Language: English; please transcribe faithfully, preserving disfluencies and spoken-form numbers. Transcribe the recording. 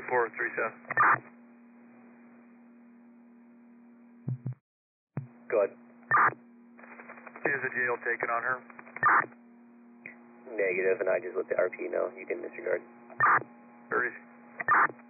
four three seven. Go ahead. Is a jail taken on her? Negative, and I just let the R P know. You can disregard. Or is